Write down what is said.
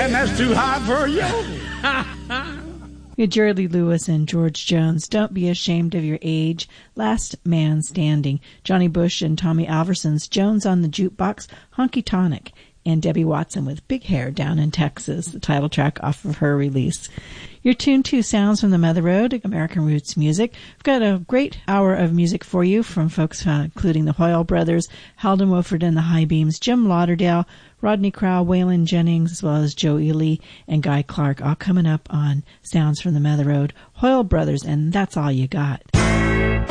and that's too high for you. Jerry Lee Lewis and George Jones, Don't Be Ashamed of Your Age, Last Man Standing, Johnny Bush and Tommy Alverson's Jones on the Jukebox, Honky Tonic, and Debbie Watson with Big Hair Down in Texas, the title track off of her release. You're tuned to Sounds from the Mother Road, American Roots Music. We've got a great hour of music for you from folks including the Hoyle Brothers, Halden Wolford and the High Beams, Jim Lauderdale, Rodney Crowell, Waylon Jennings, as well as Joe Ely and Guy Clark, all coming up on Sounds from the Mother Road. Hoyle Brothers, and That's All You Got.